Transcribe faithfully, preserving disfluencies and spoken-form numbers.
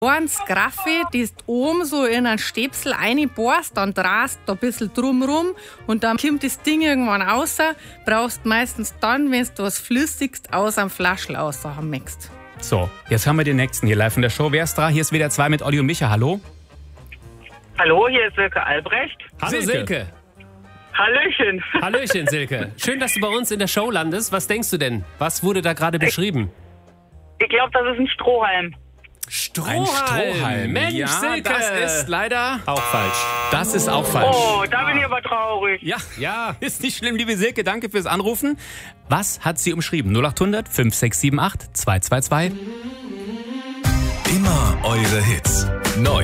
Eins Graffe, das du oben so in einen Stäbsel reinbohrst, dann drehst du ein bisschen drumrum und dann kommt das Ding irgendwann raus. Brauchst meistens dann, wenn du was Flüssiges aus einem Flaschel raus haben möchtest. So, jetzt haben wir den nächsten hier live in der Show. Wer ist dran? Hier ist W D R zwei mit Olli und Micha. Hallo? Hallo, hier ist Silke Albrecht. Hallo Silke. Hallöchen. Hallöchen Silke. Schön, dass du bei uns in der Show landest. Was denkst du denn? Was wurde da gerade beschrieben? Ich glaube, das ist ein Strohhalm. Strohhalm. Ein Strohhalm. Mensch, ja, Silke. das ist leider... Auch falsch. Das ist auch falsch. Oh, da bin ich aber traurig. Ja, Ja. ist nicht schlimm, liebe Silke. Danke fürs Anrufen. Was hat sie umschrieben? null acht hundert fünf sechs sieben acht zwei zwei zwei. Immer eure Hits. Neu